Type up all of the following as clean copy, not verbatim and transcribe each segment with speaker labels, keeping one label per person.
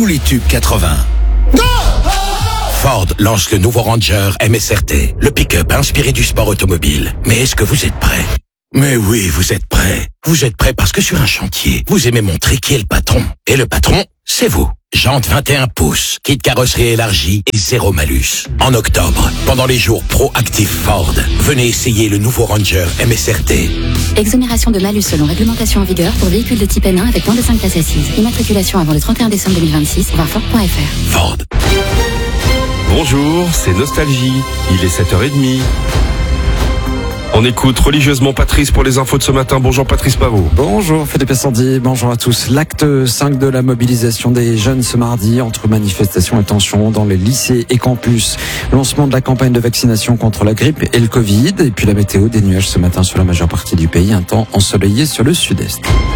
Speaker 1: tous les tubes 80. Ford lance le nouveau Ranger MSRT, le pick-up inspiré du sport automobile. Mais est-ce que vous êtes prêts? Mais oui, vous êtes prêts. Vous êtes prêts parce que sur un chantier, vous aimez montrer qui est le patron. Et le patron, c'est vous. Jantes 21 pouces, kit carrosserie élargie et zéro malus. En octobre, pendant les jours Pro-Active Ford, venez essayer le nouveau Ranger MSRT.
Speaker 2: Exonération de malus selon réglementation en vigueur pour véhicules de type N1 avec moins de 5 places assises. Immatriculation avant le 31 décembre 2026, voir Ford.fr.
Speaker 1: Ford.
Speaker 3: Bonjour, c'est Nostalgie. Il est 7h30. On écoute religieusement Patrice pour les infos de ce matin. Bonjour Patrice Pavot.
Speaker 4: Bonjour Philippe Sandy, bonjour à tous. L'acte 5 de la mobilisation des jeunes ce mardi entre manifestations et tensions dans les lycées et campus. Lancement de la campagne de vaccination contre la grippe et le Covid. Et puis la météo, des nuages ce matin sur la majeure partie du pays, un temps ensoleillé sur le sud-est.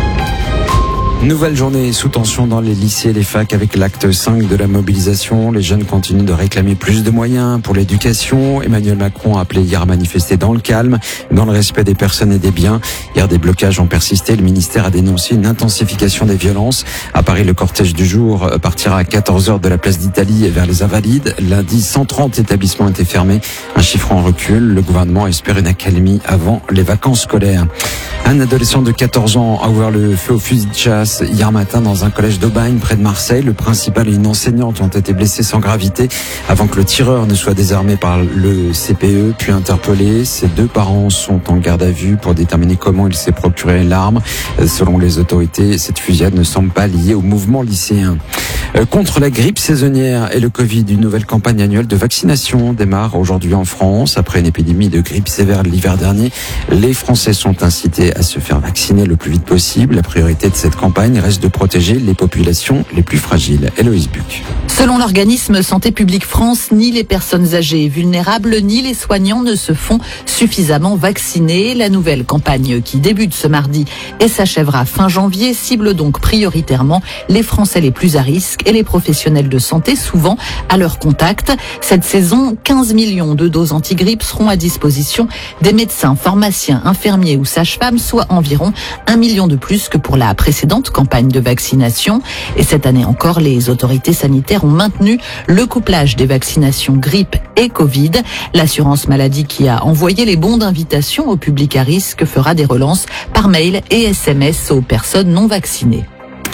Speaker 4: Nouvelle journée sous tension dans les lycées et les facs avec l'acte 5 de la mobilisation. Les jeunes continuent de réclamer plus de moyens pour l'éducation. Emmanuel Macron a appelé hier à manifester dans le calme, dans le respect des personnes et des biens. Hier, des blocages ont persisté. Le ministère a dénoncé une intensification des violences. À Paris, le cortège du jour partira à 14h de la place d'Italie vers les Invalides. Lundi, 130 établissements étaient fermés. Un chiffre en recul. Le gouvernement espère une accalmie avant les vacances scolaires. Un adolescent de 14 ans a ouvert le feu au fusil de chasse hier matin dans un collège d'Aubagne près de Marseille. Le principal et une enseignante ont été blessés sans gravité avant que le tireur ne soit désarmé par le CPE puis interpellé. Ses deux parents sont en garde à vue pour déterminer comment il s'est procuré l'arme. Selon les autorités, cette fusillade ne semble pas liée au mouvement lycéen. Contre la grippe saisonnière et le Covid, une nouvelle campagne annuelle de vaccination démarre aujourd'hui en France. Après une épidémie de grippe sévère l'hiver dernier, les Français sont incités à se faire vacciner le plus vite possible. La priorité de cette campagne reste de protéger les populations les plus fragiles. Héloïse Buc.
Speaker 5: Selon l'organisme Santé publique France, ni les personnes âgées et vulnérables, ni les soignants ne se font suffisamment vacciner. La nouvelle campagne qui débute ce mardi et s'achèvera fin janvier cible donc prioritairement les Français les plus à risque et les professionnels de santé, souvent à leur contact. Cette saison, 15 millions de doses anti-grippe seront à disposition des médecins, pharmaciens, infirmiers ou sages-femmes, soit environ 1 million de plus que pour la précédente campagne de vaccination. Et cette année encore, les autorités sanitaires ont maintenu le couplage des vaccinations grippe et Covid. L'assurance maladie qui a envoyé les bons d'invitation au public à risque fera des relances par mail et SMS aux personnes non vaccinées.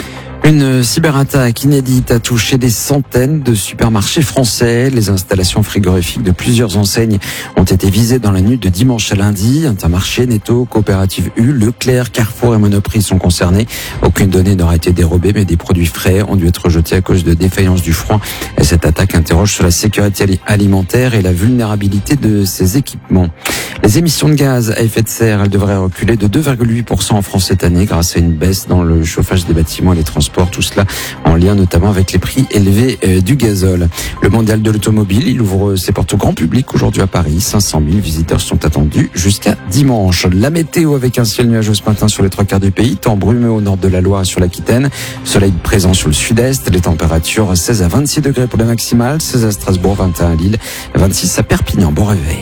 Speaker 4: Une cyberattaque inédite a touché des centaines de supermarchés français. Les installations frigorifiques de plusieurs enseignes ont été visées dans la nuit de dimanche à lundi. Intermarché, Netto, Coopérative U, Leclerc, Carrefour et Monoprix sont concernés. Aucune donnée n'aura été dérobée, mais des produits frais ont dû être jetés à cause de défaillance du froid. Et cette attaque interroge sur la sécurité alimentaire et la vulnérabilité de ces équipements. Les émissions de gaz à effet de serre, elles devraient reculer de 2,8% en France cette année grâce à une baisse dans le chauffage des bâtiments et les transports. Tout cela en lien notamment avec les prix élevés du gazole. Le mondial de l'automobile, il ouvre ses portes au grand public aujourd'hui à Paris. 500 000 visiteurs sont attendus jusqu'à dimanche. La météo avec un ciel nuageux ce matin sur les 3 quarts du pays, temps brumeux au nord de la Loire et sur l'Aquitaine. Soleil présent sur le sud-est. Les températures 16 à 26 degrés pour la maximale, 16 à Strasbourg, 21 à Lille, 26 à Perpignan. Bon réveil.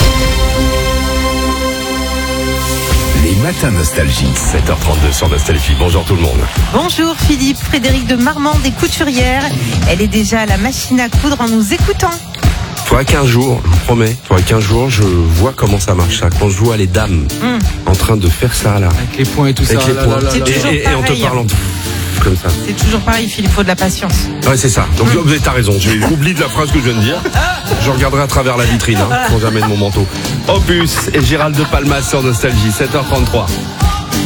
Speaker 1: Les matins Nostalgie.
Speaker 3: 7h32 sur Nostalgie. Bonjour tout le monde.
Speaker 6: Bonjour Philippe, Frédéric de Marmande des couturières. Elle est déjà à la machine à coudre en nous écoutant.
Speaker 3: Toi, 15 jours, je vous promets, toi, 15 jours, je vois comment ça marche ça. Quand je vois les dames en train de faire ça là.
Speaker 4: Avec les points et tout
Speaker 3: avec
Speaker 4: ça.
Speaker 3: les points. Et en te
Speaker 6: pareil,
Speaker 3: parlant comme ça.
Speaker 6: C'est toujours pareil, Philippe, il faut de la patience.
Speaker 3: Ouais, c'est ça. Donc vous avez raison. J'ai oublié de la phrase que je viens de dire. Je regarderai à travers la vitrine quand j'amène mon manteau. Opus et Gérald de Palmas sur Nostalgie, 7h33.